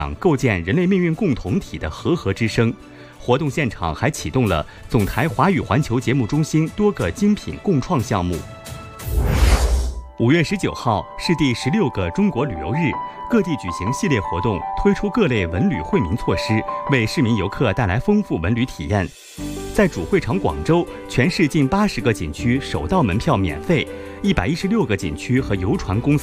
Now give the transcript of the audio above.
构建人类命运共同体的和合之声。活动现场还启动了总台华语环球节目中心多个精品共创项目。5月19号是第16个中国旅游日，各地举行系列活动，推出各类文旅惠民措施，为市民游客带来丰富文旅体验。在主会场广州，全市近80个景区首道门票免费，116个景区和游船公司